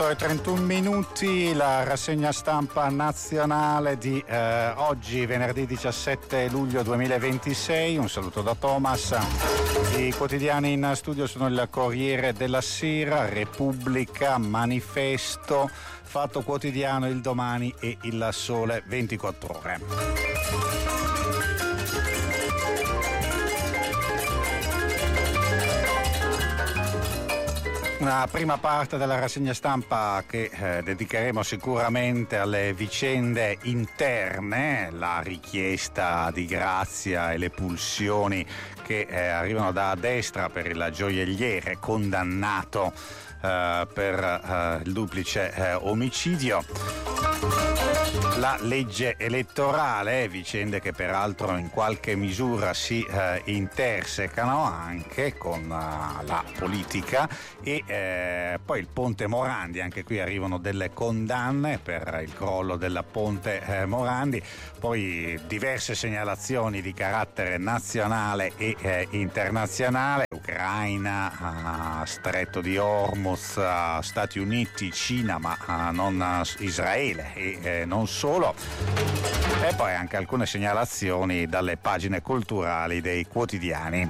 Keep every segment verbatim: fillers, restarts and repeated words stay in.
e trentuno minuti, la rassegna stampa nazionale di eh, oggi, venerdì diciassette luglio duemilaventisei. Un saluto da Thomas. I quotidiani in studio sono il Corriere della Sera, Repubblica, Manifesto, Fatto Quotidiano, Il Domani e Il Sole ventiquattro Ore. Una prima parte della rassegna stampa che eh, dedicheremo sicuramente alle vicende interne, la richiesta di grazia e le pulsioni che eh, arrivano da destra per il gioielliere condannato eh, per eh, il duplice eh, omicidio. La legge elettorale, vicende che peraltro in qualche misura si eh, intersecano anche con uh, la politica, e eh, poi il ponte Morandi. Anche qui arrivano delle condanne per il crollo del ponte eh, Morandi, poi diverse segnalazioni di carattere nazionale e eh, internazionale: Ucraina, uh, Stretto di Hormuz, uh, Stati Uniti, Cina, ma uh, non uh, Israele e eh, non solo. E poi anche alcune segnalazioni dalle pagine culturali dei quotidiani.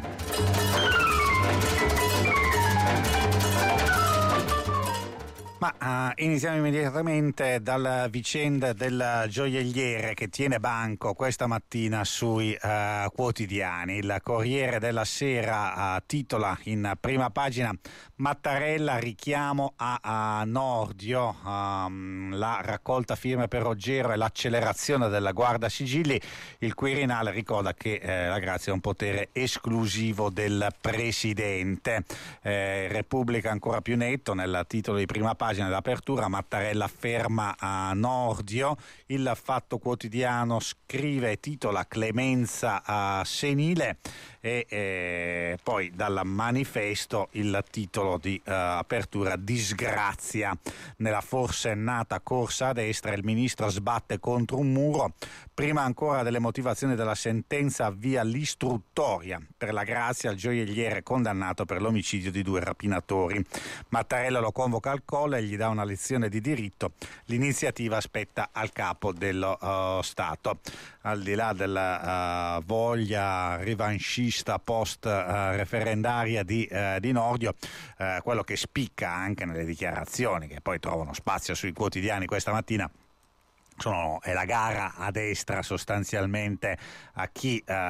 Ma uh, iniziamo immediatamente dalla vicenda del gioielliere che tiene banco questa mattina sui uh, quotidiani. Il Corriere della Sera uh, titola in prima pagina: Mattarella, richiamo a, a Nordio, um, la raccolta firme per Roggero e l'accelerazione della Guardasigilli. Il Quirinale ricorda che eh, la grazia è un potere esclusivo del Presidente. Eh, Repubblica ancora più netto nel titolo di prima pagina d'apertura: Mattarella ferma a Nordio. Il Fatto Quotidiano scrive, titola Clemenza uh, senile, e eh, poi dal Manifesto il titolo di uh, apertura: disgrazia. Nella forsennata corsa a destra il ministro sbatte contro un muro. Prima ancora delle motivazioni della sentenza, avvia l'istruttoria per la grazia al gioielliere condannato per l'omicidio di due rapinatori. Mattarella lo convoca al Colle e gli dà una lezione di diritto. L'iniziativa spetta al capo dello uh, Stato. Al di là della uh, voglia rivanschista post uh, referendaria di, uh, di Nordio, uh, quello che spicca anche nelle dichiarazioni che poi trovano spazio sui quotidiani questa mattina Sono, è la gara a destra sostanzialmente a chi, uh,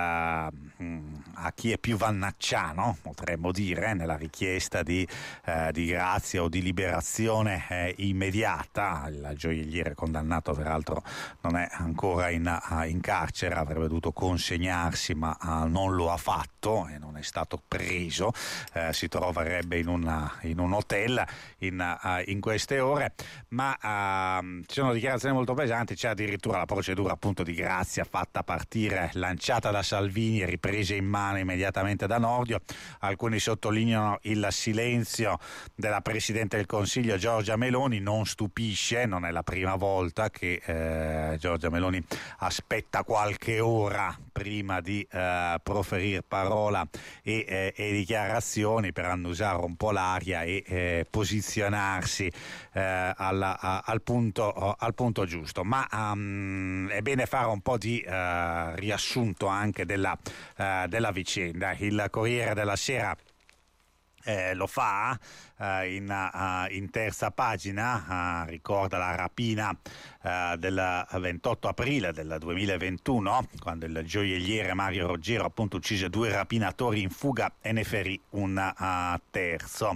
a chi è più vannacciano, potremmo dire, nella richiesta di, uh, di grazia o di liberazione eh, immediata. Il gioielliere condannato peraltro non è ancora in, uh, in carcere, avrebbe dovuto consegnarsi ma uh, non lo ha fatto e non è stato preso, uh, si troverebbe in, una, in un hotel in, uh, in queste ore, ma uh, ci sono dichiarazioni molto pesanti. C'è addirittura la procedura appunto di grazia fatta partire, lanciata da Salvini e ripresa in mano immediatamente da Nordio. Alcuni sottolineano il silenzio della Presidente del Consiglio Giorgia Meloni. Non stupisce, non è la prima volta che eh, Giorgia Meloni aspetta qualche ora prima di eh, proferire parola e, eh, e dichiarazioni per annusare un po' l'aria e eh, posizionarsi eh, alla, a, al, punto, al punto giusto. Ma um, è bene fare un po' di uh, riassunto anche della, uh, della vicenda. Il Corriere della Sera Eh, lo fa uh, in, uh, in terza pagina, uh, ricorda la rapina uh, del ventotto aprile del duemilaventuno, quando il gioielliere Mario Roggero appunto uccise due rapinatori in fuga e ne ferì un uh, terzo.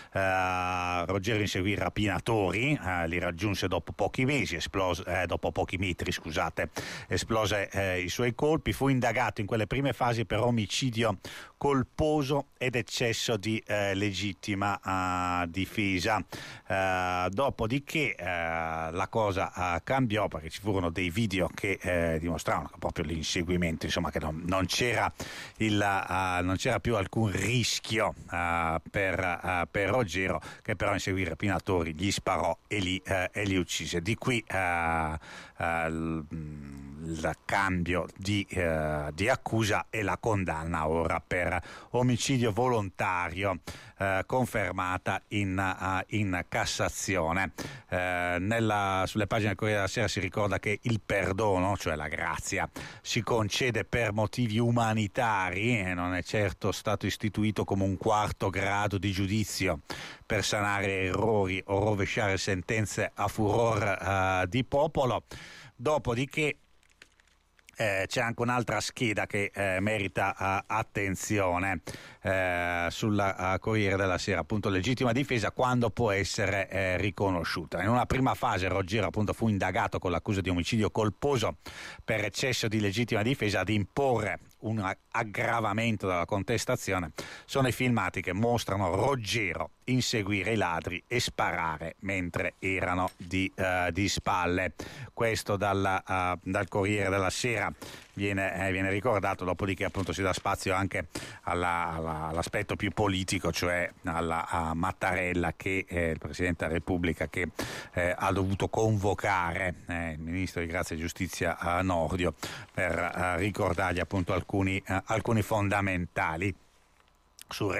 Uh, Roggero inseguì i rapinatori, uh, li raggiunse dopo pochi mesi, esplose, eh, dopo pochi metri, scusate, esplose eh, i suoi colpi. Fu indagato in quelle prime fasi per omicidio colposo ed eccesso di eh, legittima uh, difesa. Uh, dopodiché uh, la cosa uh, cambiò, perché ci furono dei video che eh, dimostravano che proprio l'inseguimento, insomma, che non, non c'era il, uh, non c'era più alcun rischio uh, per, uh, per Roggero, che però inseguì i rapinatori, gli sparò e li, uh, e li uccise. Di qui uh, uh, il cambio di, uh, di accusa e la condanna ora per omicidio volontario, uh, confermata andata in, uh, in Cassazione. Eh, nella, sulle pagine del Corriere della Sera si ricorda che il perdono, cioè la grazia, si concede per motivi umanitari e non è certo stato istituito come un quarto grado di giudizio per sanare errori o rovesciare sentenze a furor uh, di popolo. Dopodiché Eh, c'è anche un'altra scheda che eh, merita uh, attenzione eh, sulla uh, Corriere della Sera, appunto legittima difesa quando può essere eh, riconosciuta. In una prima fase Roggero appunto fu indagato con l'accusa di omicidio colposo per eccesso di legittima difesa ad imporre un aggravamento della contestazione. Sono i filmati che mostrano Roggero inseguire i ladri e sparare mentre erano di, uh, di spalle. Questo dalla, uh, dal Corriere della Sera viene, eh, viene ricordato, dopodiché appunto si dà spazio anche alla, alla, all'aspetto più politico, cioè alla a Mattarella, che è il Presidente della Repubblica, che eh, ha dovuto convocare eh, il Ministro di Grazia e Giustizia a Nordio per uh, ricordargli appunto alcuni, uh, alcuni fondamentali sul